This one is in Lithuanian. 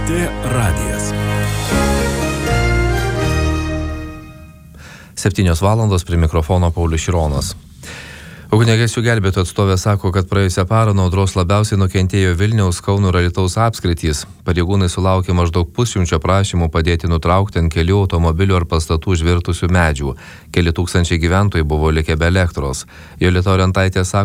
LRT radijas. 7 valandos prie mikrofono Paulius Šironas. Ugniagesių gelbėtojų atstovė sako, kad praėjusią parą nuo audros labiausiai nukentėjo Vilniaus, Kauno ir Alytaus apskritys. Pareigūnai sulaukė maždaug pusšimčio prašymų padėti nutraukti ant kelių automobilių ar pastatų užvirtusių medžių. Keli tūkstančiai gyventojų buvo likę be elektros. Jolita Orentaitė sako,